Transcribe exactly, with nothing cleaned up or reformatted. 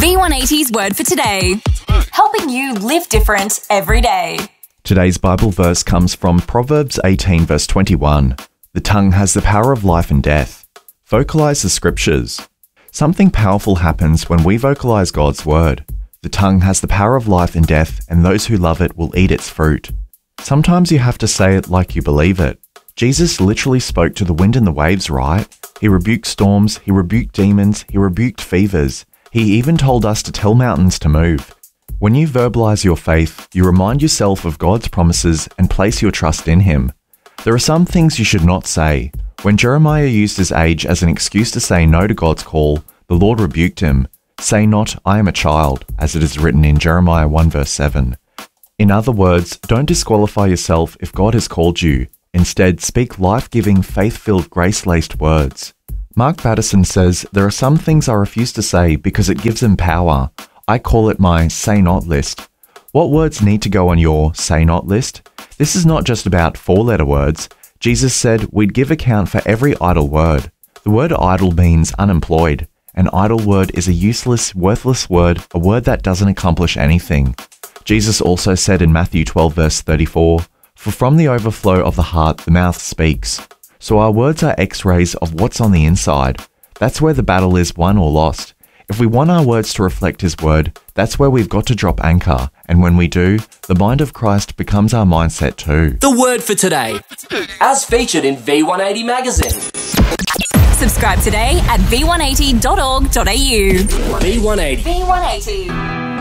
V one eighty's Word for Today, helping you live different every day. Today's Bible verse comes from Proverbs eighteen verse twenty-one. The tongue has the power of life and death. Vocalize the scriptures. Something powerful happens when we vocalize God's word. The tongue has the power of life and death, and those who love it will eat its fruit. Sometimes you have to say it like you believe it. Jesus literally spoke to the wind and the waves, right? He rebuked storms, he rebuked demons, he rebuked fevers. He even told us to tell mountains to move. When you verbalize your faith, you remind yourself of God's promises and place your trust in Him. There are some things you should not say. When Jeremiah used his age as an excuse to say no to God's call, the Lord rebuked him. Say not, I am a child, as it is written in Jeremiah one verse seven. In other words, don't disqualify yourself if God has called you. Instead, speak life-giving, faith-filled, grace-laced words. Mark Batterson says, there are some things I refuse to say because it gives them power. I call it my say not list. What words need to go on your say not list? This is not just about four-letter words. Jesus said we'd give account for every idle word. The word idle means unemployed. An idle word is a useless, worthless word, a word that doesn't accomplish anything. Jesus also said in Matthew twelve verse thirty-four, for from the overflow of the heart the mouth speaks. So our words are x-rays of what's on the inside. That's where the battle is won or lost. If we want our words to reflect His word, that's where we've got to drop anchor. And when we do, the mind of Christ becomes our mindset too. The Word for Today, as featured in V one eighty magazine. Subscribe today at v one eighty dot org dot a u. V one eighty. V one eighty.